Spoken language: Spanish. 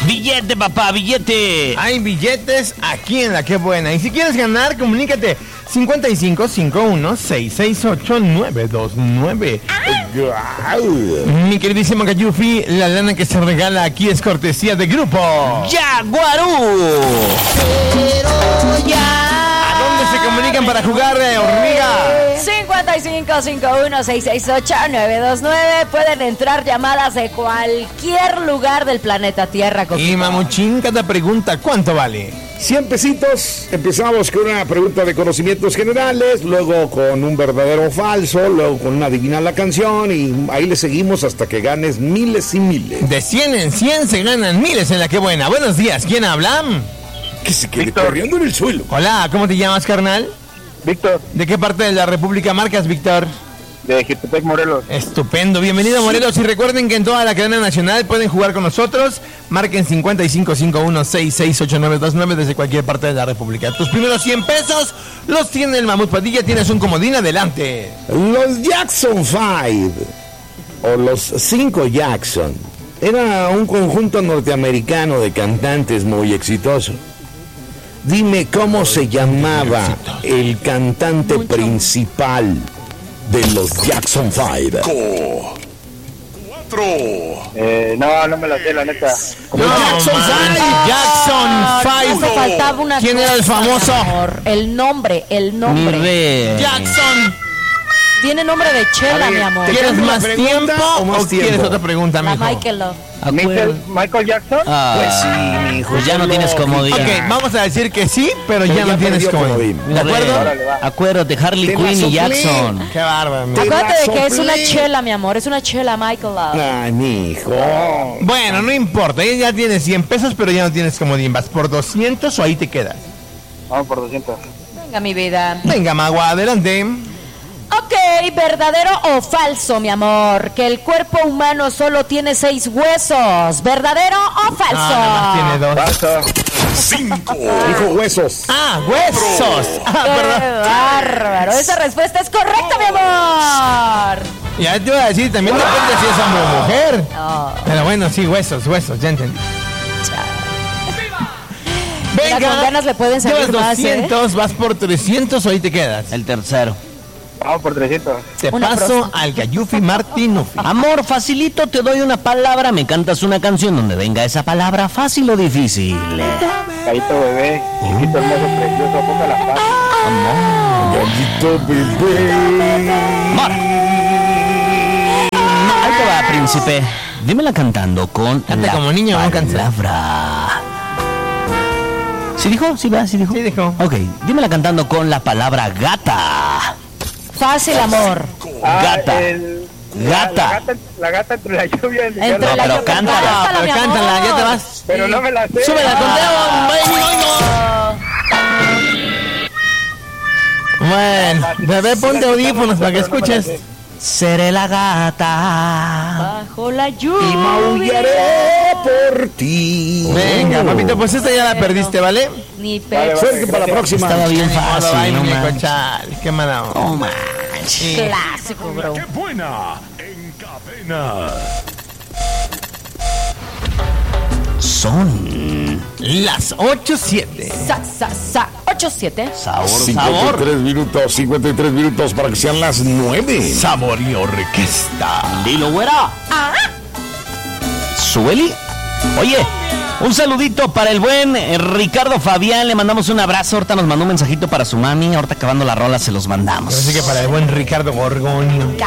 Billete, papá, billete. Hay billetes aquí en La Qué Buena. Y si quieres ganar, comunícate 5551-668-929. Mi queridísimo Cayufi, la lana que se regala aquí es cortesía de Grupo Yaguarú. Pero ya. ¿A dónde se comunican para jugar, hormiga? 5551-668-929. Pueden entrar llamadas de cualquier lugar del planeta Tierra. Y Mamuchín, cada pregunta, ¿cuánto vale? 100 pesitos. Empezamos con una pregunta de conocimientos generales, luego con un verdadero o falso, luego con una adivina la canción y ahí le seguimos hasta que ganes miles y miles. De 100 en 100 se ganan miles en La Qué Buena. Buenos días, ¿quién habla? Que se quede corriendo en el suelo. Hola, ¿cómo te llamas, carnal? Víctor, ¿De qué parte de la República marcas, Víctor? de Jutepec, Morelos. Estupendo, bienvenido, Morelos. Y recuerden que en toda la cadena nacional pueden jugar con nosotros. Marquen 5551-668-929 desde cualquier parte de la República. Tus primeros 100 pesos los tiene el Mamut Padilla. Tienes un comodín, adelante. Los Jackson 5 o los 5 Jackson era un conjunto norteamericano de cantantes muy exitoso. Dime cómo se llamaba el cantante principal de los Jackson 5. No me la sé, la neta. Los Jackson 5. Jackson 5. Hace faltaba una ¿Quién era el cosa, famoso? mi amor. El nombre. Jackson. Tiene nombre de chela, mi amor. ¿Quieres más tiempo o más quieres tiempo? otra pregunta, La mijo? Michael Love. Michael Jackson. Pues sí, mijo, ya no tienes comodidad. Ok, vamos a decir que sí, pero ya no tienes perdió comodín. comodín. ¿De acuerdo? Órale, va. Acuérdate, Harley Te la Quinn y soplé. Jackson. Qué bárbaro, mijo. Acuérdate de que es una soplé. chela, mi amor. Es una chela Michael Love. Ay, mijo. Bueno, no importa, ya tienes 100 pesos, pero ya no tienes comodín. ¿Vas por 200 o ahí te quedas? Vamos por 200. Venga, mi vida. Venga, Magua, adelante. Ok, ¿verdadero o falso, mi amor? Que el cuerpo humano solo tiene 6 huesos. ¿Verdadero o falso? Nada más tiene 2. Paso. Dijo huesos. Ah, huesos. Ah, ¡Qué perdón. bárbaro! Esa respuesta es correcta, mi amor. Ya te iba a decir, también depende si es hombre o mujer. No. Pero bueno, sí, huesos, ya entendí. Mira, con ganas le pueden salir llevas más, 200, vas por 300 o ahí te quedas. El tercero. Vamos por 300. Te Una paso próxima. al Cayufi Martinufi. Amor, facilito, te doy una palabra, me cantas una canción donde venga esa palabra, fácil o difícil. Caíto bebé, chiquito, hermoso, precioso, ponga la paz. Gallito bebé. Amor. Ahí te va, príncipe. Dímela cantando con Canta la como niño, no cansa. palabra. ¿Sí dijo? ¿Sí va? ¿Sí dijo? Sí dijo. Ok, dímela cantando con la palabra gata. Fácil, amor. Gata. Gata. La gata entre la lluvia y el Entre invierno. la pero lluvia. cántala, Pero mi cántala, amor. ya te vas. Pero no me la sé. Súbela, conteo. Bueno, bebé, ponte audífonos para que escuches. Seré la gata. Bajo la Y lluvia. maullaré por ti. Venga, papito, pues esta ya la perdiste, ¿vale? Ni Vale, pecho. Suerte para la próxima. Estaba bien fácil, Ay, no muñeco, manches. chale, qué mala onda. No manches. Clásico, bro. ¡Qué buena! En cadena. Son Las 8:07. 8-7. sabor, 53 minutos para que sean las 9. Sabor y orquesta. Dilo, güera. Sueli. Oye, un saludito para el buen Ricardo Fabián. Le mandamos un abrazo. Ahorita nos mandó un mensajito para su mami. Ahorita acabando la rola se los mandamos. Así que para el buen Ricardo Gorgonio.